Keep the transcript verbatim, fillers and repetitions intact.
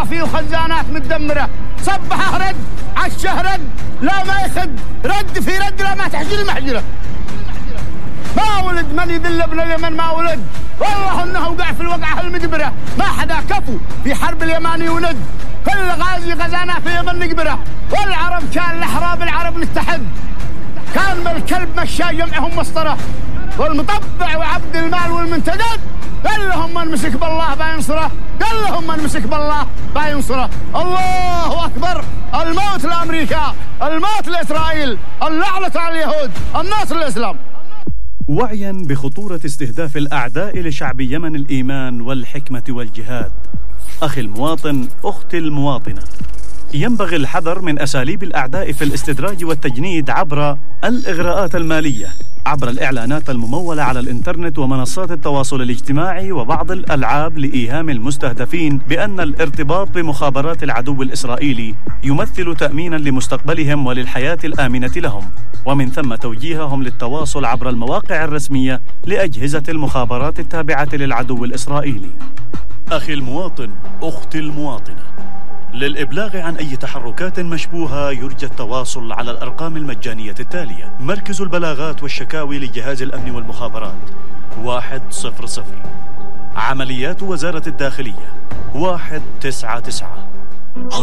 صوافي وخزانات متدمرة. صبحه رد عشه رد لا ما يخد رد في رد لا ما تحجر المحجرة. ما ولد من يذل ابن اليمن ما ولد والله انه وقع في الوقعة المدبرة. ما حدا كفو في حرب اليماني وند كل غازي غزانا في يمن نقبره. والعرب كان الأحراب العرب نتحد كان من الكلب مشى جمعهم مسطرة. والمطبع وعبد المال والمنتدب قال لهم من مسك بالله بينصره. قال لهم من مسك بالله بينصره. الله أكبر. الموت لأمريكا الموت لإسرائيل اللعنة على اليهود النصر للإسلام. وعيا بخطورة استهداف الأعداء لشعب يمن الإيمان والحكمة والجهاد، أخي المواطن أختي المواطنة، ينبغي الحذر من أساليب الأعداء في الاستدراج والتجنيد عبر الإغراءات المالية، عبر الإعلانات الممولة على الإنترنت ومنصات التواصل الاجتماعي وبعض الألعاب لإيهام المستهدفين بأن الارتباط بمخابرات العدو الإسرائيلي يمثل تأمينا لمستقبلهم وللحياة الآمنة لهم، ومن ثم توجيههم للتواصل عبر المواقع الرسمية لأجهزة المخابرات التابعة للعدو الإسرائيلي. أخي المواطن أختي المواطنة، للإبلاغ عن أي تحركات مشبوهة يرجى التواصل على الأرقام المجانية التالية: مركز البلاغات والشكاوي لجهاز الأمن والمخابرات واحد صفر صفر، عمليات وزارة الداخلية واحد تسعة تسعة.